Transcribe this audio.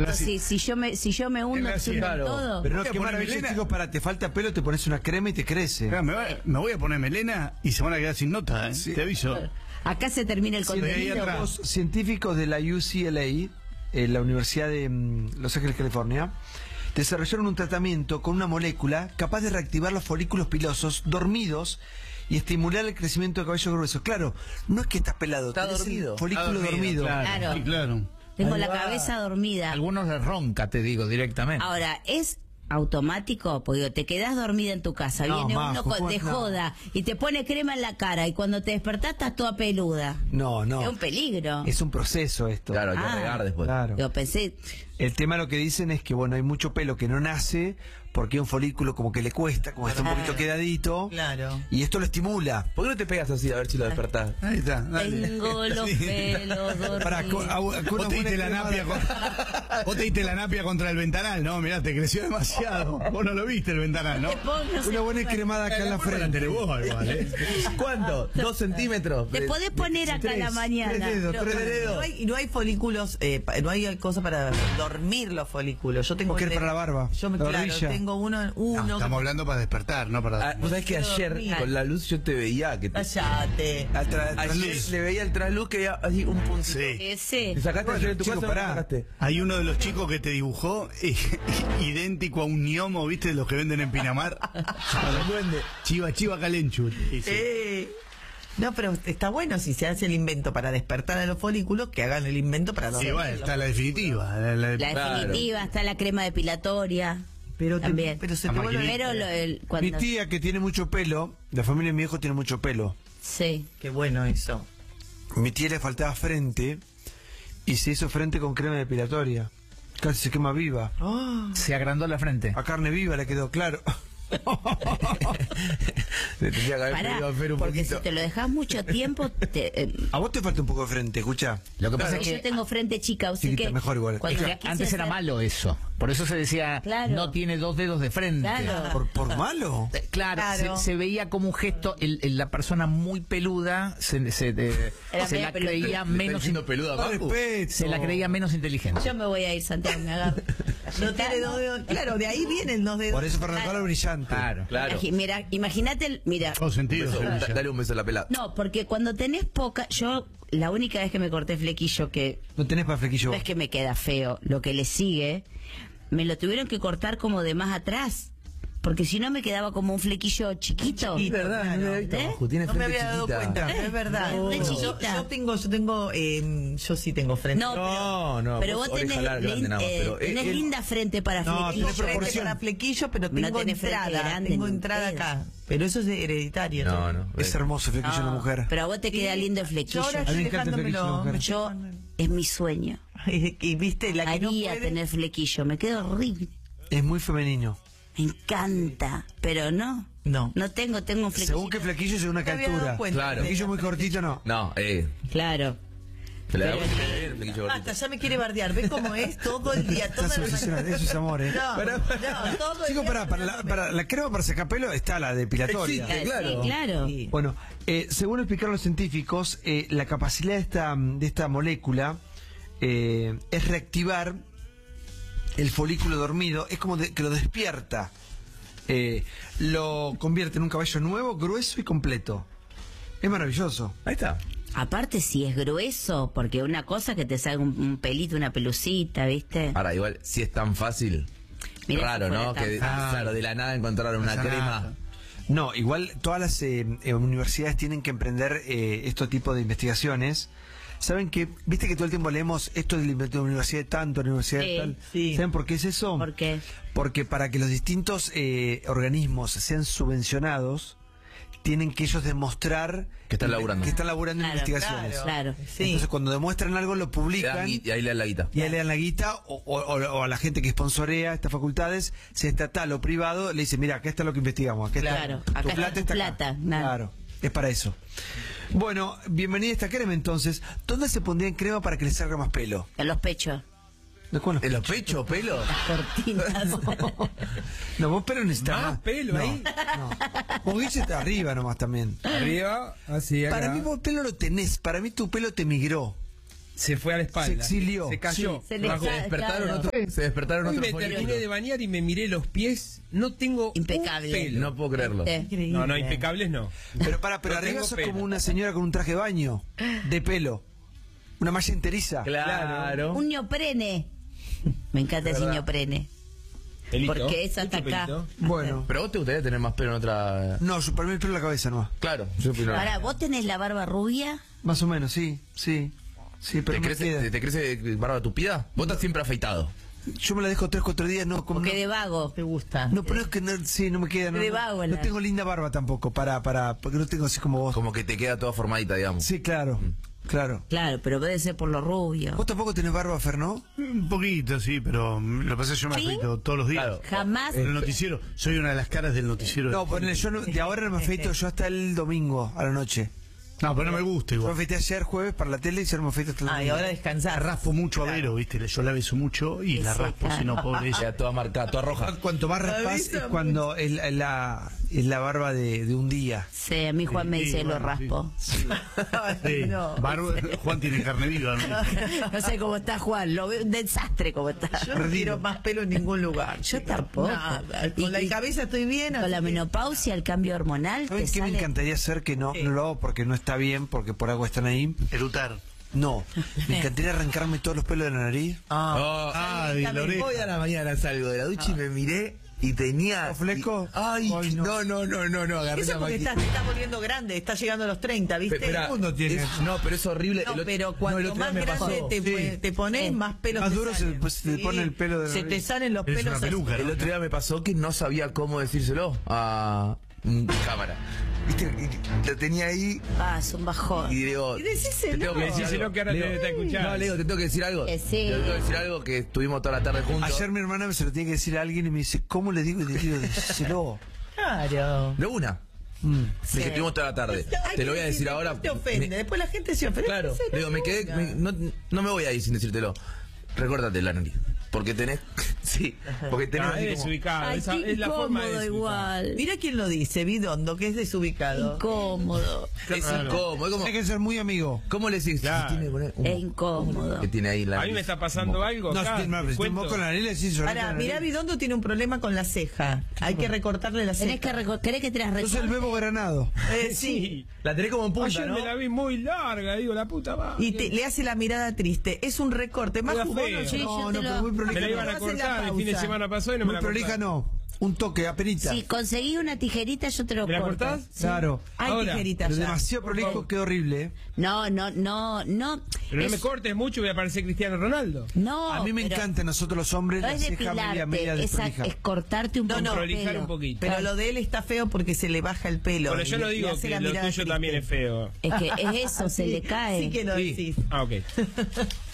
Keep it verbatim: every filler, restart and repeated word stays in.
la, si, si yo me si yo me hundo en claro. todo. Pero no, qué maravilla, chicos, para te falta pelo, te pones una crema y te crece. Claro, me, va, me voy a poner melena y se van a quedar sin nota, ¿eh? Sí. Te aviso. Acá se termina el contenido. Los científicos de la U C L A, eh, la Universidad de um, Los Ángeles, California, desarrollaron un tratamiento con una molécula capaz de reactivar los folículos pilosos dormidos y estimular el crecimiento de cabello grueso. Claro, no es que estás pelado, está dormido. Folículo está dormido, dormido. Claro. Claro. Sí, claro. Tengo la cabeza dormida. Algunos les ronca, te digo, directamente. Ahora, es automático, porque te quedás dormida en tu casa, no, viene Majo, uno con, de no. joda y te pone crema en la cara y cuando te despertás estás toda peluda. No, no. Es un peligro. Es un proceso esto. Claro, hay que Ah, regar después. Claro. Yo pensé... El tema lo que dicen es que, bueno, hay mucho pelo que no nace porque un folículo como que le cuesta, como está un poquito quedadito. Claro. Y esto lo estimula. ¿Por qué no te pegas así a ver si lo despertás? Ahí está. Dale. Tengo los Sí. pelos Para, dormidos. Vos te diste la napia con- vos te diste la napia contra el ventanal, no, mirá, te creció demasiado. Vos no lo viste el ventanal, ¿no? Te pongas Una en- buena cremada acá en la Después la frente. tenés vos igual, ¿eh? ¿Cuánto? ¿Dos centímetros? Te podés poner acá a la mañana. Tres dedos, Pero, tres pero dedos. no, hay, no hay folículos, eh, pa- no hay cosa para dormir los folículos. Yo tengo Porque el es de- para la barba, Yo me la claro, barbilla. tengo uno, uno No, estamos hablando para despertar, no para... Ah, vos sabés que quiero ayer dormir. con la luz yo te veía que te... Cállate. Al tra- Ayer trasluz. le veía el trasluz que había así un puntito. Sí. Ese. ¿Te sacaste Bueno, ayer en tu chico, casa? pará. ¿No te sacaste? Hay uno de los chicos que te dibujó eh, idéntico a un gnomo, ¿viste? De los que venden en Pinamar. A los duendes. Chiva, chiva calenchu. Sí, sí. Eh, no, pero está bueno si se hace el invento para despertar a los folículos, que hagan el invento para Sí, dormir. bueno, está la definitiva. La, la- La Claro. definitiva, está la crema depilatoria. Pero, te- También. pero se La te vuelve... maquinita. Pero lo- el- cuando... Mi tía, que tiene mucho pelo, la familia de mi hijo tiene mucho pelo. Sí. Qué bueno eso. Mi tía le faltaba frente y se hizo frente con crema depilatoria. Casi se quema viva. Se agrandó la frente. A carne viva le quedó claro. Le tendría que haber Pará, pedido a Fer un porque poquito. si te lo dejas mucho tiempo... Te, eh, A vos te falta un poco de frente, escucha. Lo que pasa porque es yo que tengo frente chica, así Chiquita, que... mejor igual. cuando es la que quise antes era hacer- malo eso. Por eso se decía, Claro. no tiene dos dedos de frente. Claro. ¿Por, por malo? Eh, Claro, Claro. Se, se veía como un gesto, el, el- la persona muy peluda se, se, eh, Era se media la peluda. creía menos in- peluda, No, respeto. se la creía menos inteligente. Yo me voy a ir, Santiago, me agarro. No tiene dos dedos. Claro, de ahí vienen dos dedos. Por eso Fernando Pablo es brillante. Claro, claro. Imagi- Mira, imagínate, el- mira, Todo sentido, Beso, Sevilla. da- dale un beso a la pelada. no, porque cuando tenés poca, yo la única vez que me corté flequillo, que No tenés para flequillo. no es que me queda feo, lo que le sigue, me lo tuvieron que cortar como de más atrás, porque si no me quedaba como un flequillo chiquito. Chiquito. Es verdad, no lo he visto, ¿Eh? Majo, tiene No me frente había dado chiquita. cuenta, es verdad. Es re Yo, chiquita. yo tengo, yo tengo, eh, yo sí tengo frente. No, No, no, pero vos vos tenés, oreja larga, grande lin- nada más, eh, pero, eh, tenés él- linda frente para No, flequillo. tenés Frente proporción. para flequillo, pero No tengo tenés frente entrada, grande, tengo ni entrada pedo. acá. Pero eso es hereditario. No, no. Es hermoso el flequillo de una mujer. Pero a vos te queda lindo el flequillo. Yo ahora A mí me estoy encanta el flequillo de dejándomelo. mujer. me Yo, estoy dejando- es mi sueño. Y viste, la que no Haría puede... tener flequillo, me queda horrible. Es muy femenino. Me encanta, pero no. No. No tengo, tengo un flequillo. Según qué flequillo, según una No me había dado altura. cuenta. Claro. Flequillo muy cortito, no. No, eh. Claro. Se le da Pero- vuelta y le viene el flequillo Basta, gordito. ya me quiere bardear. ¿Ves cómo es? Todo el día, toda Estás la obsesionado, eso es amor, ¿eh? No, Pará, no, todo el Chicos, día pará, para la, para la crema para sacar pelo está la depilatoria. Existe. Sí, claro. claro. Sí. Bueno, eh, según explicaron los científicos, eh, la capacidad de esta, de esta molécula eh, es reactivar el folículo dormido, es como de- que lo despierta, eh, lo convierte en un cabello nuevo, grueso y completo. Es maravilloso. Ahí está. Aparte si es grueso, porque una cosa que te salga un, un pelito, una pelucita, ¿viste? Ahora, igual, si es tan fácil, Mirá raro, si fuera ¿no? tan Que, fácil. claro, de la nada encontrar una Pasa crema. nada. No, igual todas las eh, eh, universidades tienen que emprender eh, este tipo de investigaciones. ¿Saben que, viste que todo el tiempo leemos esto de la universidad de tanto, la universidad Sí, de tal? sí. ¿Saben por qué es eso? ¿Por qué? Porque para que los distintos eh, organismos sean subvencionados, tienen que ellos demostrar Que están laburando. que están laburando en Claro, investigaciones. Claro. Sí. Entonces cuando demuestran algo lo Le dan publican gui- y ahí le dan la guita. y ahí le dan la guita o, o- o- o a la gente que sponsorea estas facultades, sea estatal o privado, le dice, mira, acá está lo que investigamos, acá está, Claro, tu acá está plata tu está acá". plata, nada. Claro, es para eso. Bueno, bienvenida a esta crema entonces. ¿Dónde se pondría en crema para que le salga más pelo? En los pechos, ¿De cuándo? ¿En los pechos, pelo? las cortinas. No, vos pelo necesitas ¿Más pelo no, ahí? No. Vos Guille está arriba nomás también. Arriba, así acá. Para mí vos pelo lo tenés, para mí tu pelo te migró. se fue a la espalda. Se exilió. Se cayó. Sí, se le Bajó. está- Se despertaron claro. otro, se despertaron Hoy otros me terminé folículos. de bañar y me miré los pies. No tengo Impecable. un pelo. No puedo creerlo. Eh, Increíble. No, no, impecables no. Pero para, pero No arriba tengo sos pelo. como una señora con un traje de baño, de pelo. Una malla enteriza. Claro. Un neoprene. Me encanta ese neoprene. Pelito. Porque es hasta Mucho acá. pelito. Bueno. Pero vos te gustaría tener más pelo en otra. No, yo- para mí el pelo en la cabeza nomás. Claro, yo opino. Ahora, ¿vos tenés la barba rubia? Más o menos, sí, sí. Sí, pero ¿Te me crece, queda. te, te crece barba tupida? Vos estás siempre afeitado. Yo me la dejo tres, cuatro días, no, como Porque no, de vago. ¿Te gusta? no, pero es que no, sí, no me queda. No, De no- vago no la- tengo linda barba tampoco, para, para, porque no tengo así como vos. Como que te queda toda formadita, digamos. Sí, claro, claro. Claro, pero puede ser por lo rubio. ¿Vos tampoco tenés barba, Fernó? Un poquito, sí, pero lo que pasa es que yo me ¿Sí? afeito todos los días. Claro. Jamás. En el noticiero, soy una de las caras del noticiero. No, ponele, yo no- de ahora no me afeito, yo hasta el domingo a la noche. No, pero no me gusta Yo me igual. afeité ayer jueves para la tele y ya no me afeito hasta el Ah, y domingo. ahora La descansar. raspo mucho a Vero, ¿viste? Yo la beso mucho y la Sí, raspo, claro. si no, pobre ella. Queda toda marcada, toda roja. Cuanto más raspás es cuando es la, es la, es la barba de, de un día. Sí, a mí Juan me Sí, dice lo bueno, raspo. Sí. No. Barba- Juan tiene carne viva, ¿no? No sé cómo está Juan, lo veo un desastre como está. Yo no quiero más pelo en ningún lugar. Yo chicos. tampoco. Nada. Con Y- la y- cabeza estoy bien. Con así la que- menopausia, el cambio hormonal, ¿Saben te qué me sale... encantaría hacer que no, no lo hago porque no está bien, porque por algo están ahí? Erutar. No, me encantaría arrancarme todos los pelos de la nariz. Oh, Ah, de la también oreja. hoy a la mañana salgo de la ducha y me miré y tenía. ¿O fleco? Ay, Ay, no. no, no, no, no, no, agarré Eso la porque máquina. estás, te estás volviendo grande, estás llegando a los treinta, ¿viste? Pe- espera, el mundo tiene es- eso. no, pero es horrible. No, El otro- pero no, el cuanto otro día más me grande pasó. te, Sí. te pones, Sí. más pelos Más te duro se- salen. pues, se te pone el pelo de la Se te nariz. salen los Eres pelos una así. peluca, El ¿no? otro día me pasó que no sabía cómo decírselo a mm, cámara. ¿Viste? Y lo tenía ahí Ah, es un bajón. y digo. Y decíselo. te tengo que decir Decíselo algo. que ahora Le te digo, está escuchando. No, le digo, te tengo que decir algo. Que sí. Te tengo que decir algo que estuvimos toda la tarde juntos. Ayer mi hermana se lo tiene que decir a alguien y me dice, ¿cómo le digo? Y le digo, díselo. Claro. De una. Mm. De que estuvimos toda la tarde. Hay Te lo que voy a decir decirlo, ahora. no te ofende, Me- después la gente se ofende. Claro, Decíselo le digo, me quedé, nunca. me- no, no me voy a ir sin decírtelo. Recuérdate la nariz. Porque tenés, sí, porque tenés Ah, así es como- desubicado. Ay, Esa qué es la forma de incómodo desubicado. igual. Mira quién lo dice, Bidondo, que es desubicado. Incómodo. es incómodo. Es como, Hay que ser muy amigo. ¿cómo le decís? Claro. Tiene que poner un- Es incómodo. que tiene ahí la A mí nariz. me está pasando algo No, acá. si tiene te si tiene cuento. vos con la nariz, le decís llorar Ahora, con la mirá, nariz. Bidondo tiene un problema con la ceja. Hay que recortarle la Tenés ceja. que reco- ¿Querés que te las Sos el recorte? bebo granado. Eh, sí. Sí. La tenés como en punta, Ayer ¿no? me la vi muy larga, digo, la puta madre. Y te- le hace la mirada triste. Es un recorte. Más Queda jugón, feo. Sí, yo No, te no, lo- pero muy Me prolija. la iban a Hacen la cortar el fin de pausa. semana pasado y no me Muy la prolija cortaron. no. Un toque, apenita. Si conseguís una tijerita, yo te lo ¿Me la corto. cortás? Claro. Hay Ahora, tijeritas Pero ya. demasiado Por prolijo, favor. qué horrible. ¿eh? No, no, no, no. Pero no Es- me cortes mucho, voy a parecer Cristiano Ronaldo. No, A mí me pero encanta a nosotros los hombres No la es ceja media, media depilarte, es, a- desprolija. es cortarte un No, poco no, el prolijar pelo. un poquito. Pero lo de él está feo porque se le baja el pelo. Bueno, y yo no le- le digo hace que la lo mirada tuyo triste. también es feo. Es que es eso, se le cae. Sí que lo Sí. decís. Ah, ok.